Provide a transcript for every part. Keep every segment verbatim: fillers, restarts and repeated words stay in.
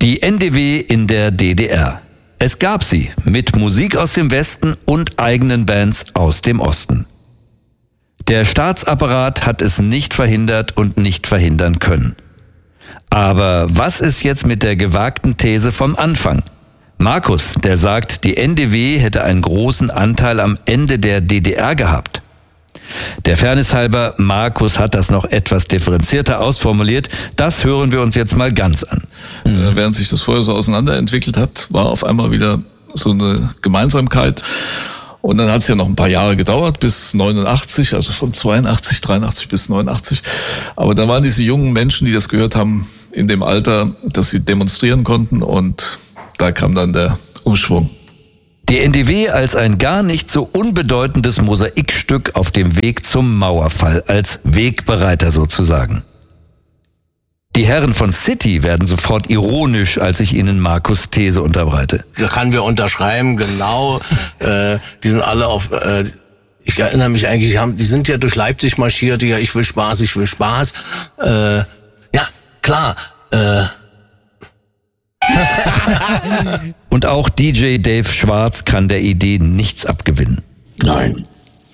Die N D W in der D D R. Es gab sie mit Musik aus dem Westen und eigenen Bands aus dem Osten. Der Staatsapparat hat es nicht verhindert und nicht verhindern können. Aber was ist jetzt mit der gewagten These vom Anfang? Markus, der sagt, die N D W hätte einen großen Anteil am Ende der D D R gehabt. Der Fairness halber, Markus hat das noch etwas differenzierter ausformuliert. Das hören wir uns jetzt mal ganz an. Mhm. Während sich das vorher so auseinanderentwickelt hat, war auf einmal wieder so eine Gemeinsamkeit. Und dann hat es ja noch ein paar Jahre gedauert, bis neunundachtzig, also von zweiundachtzig, dreiundachtzig bis neunundachtzig. Aber da waren diese jungen Menschen, die das gehört haben, in dem Alter, dass sie demonstrieren konnten, und da kam dann der Umschwung. Die N D W als ein gar nicht so unbedeutendes Mosaikstück auf dem Weg zum Mauerfall, als Wegbereiter sozusagen. Die Herren von City werden sofort ironisch, als ich ihnen Markus' These unterbreite. Da kann wir unterschreiben, genau. äh, die sind alle auf... Äh, ich erinnere mich eigentlich, die, haben, die sind ja durch Leipzig marschiert, die ja, ich will Spaß, ich will Spaß. Äh, ja, klar. Äh, Und auch D J Dave Schwarz kann der Idee nichts abgewinnen. Nein.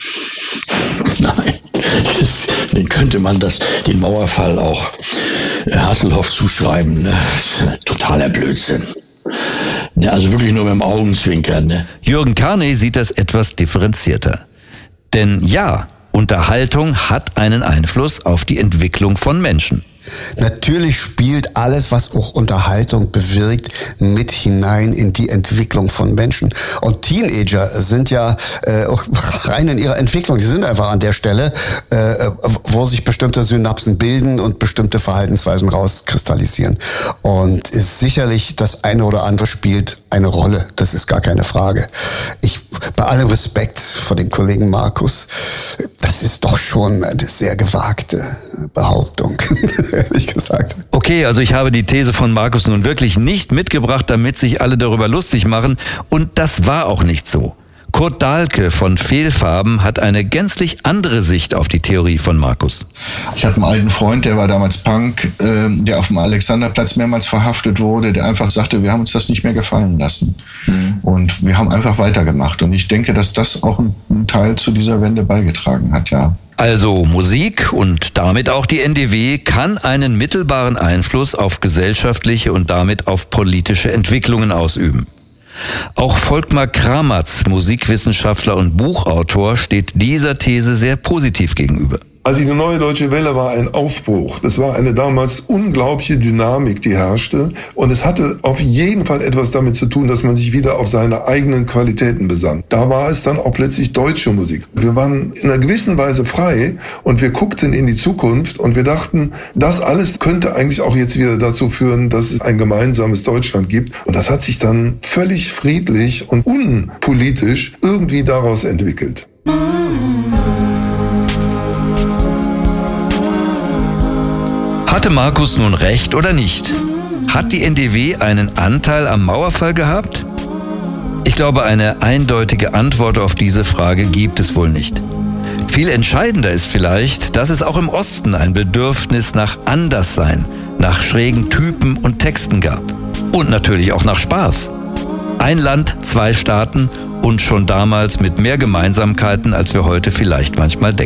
Nein. Das, dann könnte man das, den Mauerfall auch Hasselhoff zuschreiben. Ne? Totaler Blödsinn. Ne, also wirklich nur mit dem Augenzwinkern. Ne? Jürgen Carney sieht das etwas differenzierter. Denn ja, Unterhaltung hat einen Einfluss auf die Entwicklung von Menschen. Natürlich spielt alles, was auch Unterhaltung bewirkt, mit hinein in die Entwicklung von Menschen. Und Teenager sind ja äh, auch rein in ihrer Entwicklung. Die sind einfach an der Stelle, äh, wo sich bestimmte Synapsen bilden und bestimmte Verhaltensweisen rauskristallisieren. Und ist sicherlich das eine oder andere spielt eine Rolle. Das ist gar keine Frage. Ich, bei allem Respekt vor dem Kollegen Markus, das ist doch schon eine sehr gewagte Behauptung, ehrlich gesagt. Okay, also ich habe die These von Markus nun wirklich nicht mitgebracht, damit sich alle darüber lustig machen. Und das war auch nicht so. Kurt Dahlke von Fehlfarben hat eine gänzlich andere Sicht auf die Theorie von Markus. Ich hatte einen alten Freund, der war damals Punk, äh, der auf dem Alexanderplatz mehrmals verhaftet wurde, der einfach sagte, wir haben uns das nicht mehr gefallen lassen. Mhm. Und wir haben einfach weitergemacht. Und ich denke, dass das auch einen Teil zu dieser Wende beigetragen hat, ja. Also Musik und damit auch die N D W kann einen mittelbaren Einfluss auf gesellschaftliche und damit auf politische Entwicklungen ausüben. Auch Volkmar Kramatz, Musikwissenschaftler und Buchautor, steht dieser These sehr positiv gegenüber. Also die Neue Deutsche Welle war ein Aufbruch. Das war eine damals unglaubliche Dynamik, die herrschte. Und es hatte auf jeden Fall etwas damit zu tun, dass man sich wieder auf seine eigenen Qualitäten besann. Da war es dann auch plötzlich deutsche Musik. Wir waren in einer gewissen Weise frei und wir guckten in die Zukunft und wir dachten, das alles könnte eigentlich auch jetzt wieder dazu führen, dass es ein gemeinsames Deutschland gibt. Und das hat sich dann völlig friedlich und unpolitisch irgendwie daraus entwickelt. Hatte Markus nun recht oder nicht? Hat die N D W einen Anteil am Mauerfall gehabt? Ich glaube, eine eindeutige Antwort auf diese Frage gibt es wohl nicht. Viel entscheidender ist vielleicht, dass es auch im Osten ein Bedürfnis nach Anderssein, nach schrägen Typen und Texten gab. Und natürlich auch nach Spaß. Ein Land, zwei Staaten und schon damals mit mehr Gemeinsamkeiten, als wir heute vielleicht manchmal denken.